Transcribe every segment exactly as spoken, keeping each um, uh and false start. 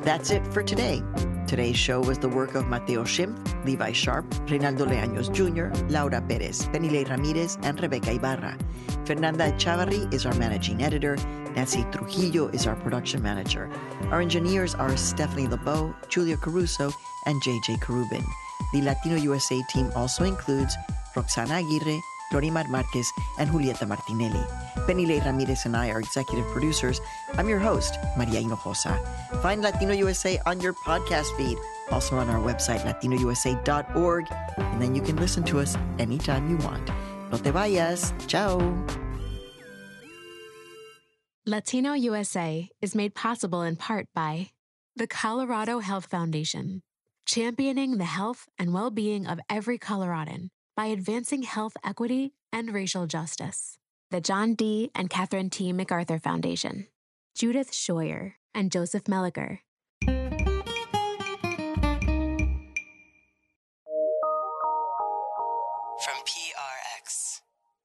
That's it for today. Today's show was the work of Mateo Schimpf, Levi Sharp, Reynaldo Leaños Junior, Laura Perez, Penile Ramirez, and Rebecca Ibarra. Fernanda Echavarri is our managing editor. Nancy Trujillo is our production manager. Our engineers are Stephanie LeBeau, Julia Caruso, and J J Carubin. The Latino U S A team also includes Roxana Aguirre, Florimar Marquez, and Julieta Martinelli. Penile Ramirez and I are executive producers. I'm your host, Maria Hinojosa. Find Latino U S A on your podcast feed, also on our website, latino u s a dot org, and then you can listen to us anytime you want. No te vayas. Ciao. Latino U S A is made possible in part by the Colorado Health Foundation, championing the health and well-being of every Coloradan by advancing health equity and racial justice. The John D. and Catherine T. MacArthur Foundation, Judith Scheuer and Joseph Melliker. From P R X.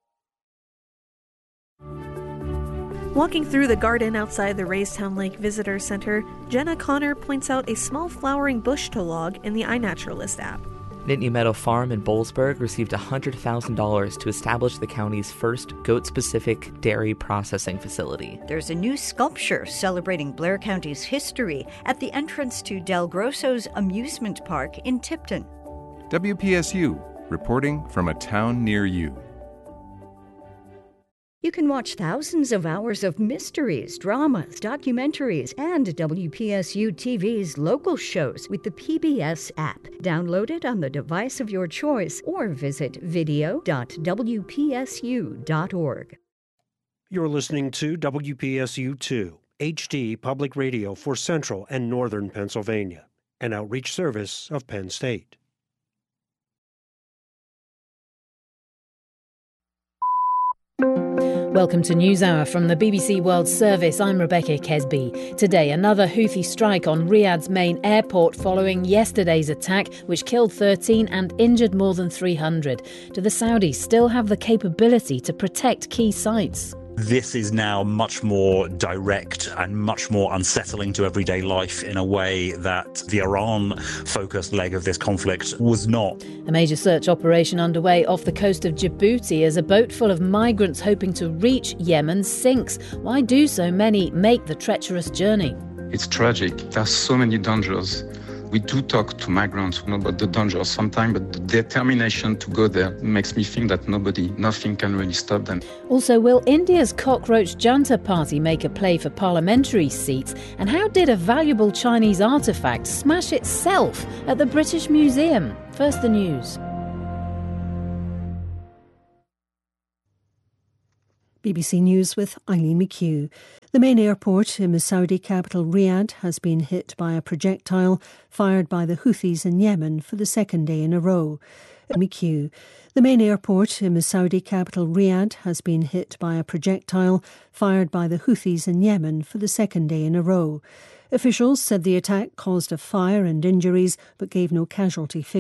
Walking through the garden outside the Raystown Lake Visitor Center, Jenna Connor points out a small flowering bush to log in the iNaturalist app. Nittany Meadow Farm in Boalsburg received one hundred thousand dollars to establish the county's first goat-specific dairy processing facility. There's a new sculpture celebrating Blair County's history at the entrance to Del Grosso's amusement park in Tipton. W P S U, reporting from a town near you. You can watch thousands of hours of mysteries, dramas, documentaries, and W P S U T V's local shows with the P B S app. Download it on the device of your choice or visit video dot w p s u dot org. You're listening to W P S U two, H D Public Radio for Central and Northern Pennsylvania, an outreach service of Penn State. Welcome to NewsHour from the B B C World Service. I'm Rebecca Kesby. Today, another Houthi strike on Riyadh's main airport following yesterday's attack, which killed thirteen and injured more than three hundred. Do the Saudis still have the capability to protect key sites? This is now much more direct and much more unsettling to everyday life in a way that the Iran-focused leg of this conflict was not. A major search operation underway off the coast of Djibouti as a boat full of migrants hoping to reach Yemen sinks. Why do so many make the treacherous journey? It's tragic. There are so many dangers. We do talk to migrants about the dangers sometimes, but the determination to go there makes me think that nobody, nothing can really stop them. Also, will India's cockroach junta party make a play for parliamentary seats? And how did a valuable Chinese artefact smash itself at the British Museum? First, the news. B B C News with Eileen McHugh. The main airport in the Saudi capital Riyadh has been hit by a projectile fired by the Houthis in Yemen for the second day in a row. McHugh. The main airport in the Saudi capital Riyadh has been hit by a projectile fired by the Houthis in Yemen for the second day in a row. Officials said the attack caused a fire and injuries but gave no casualty figures.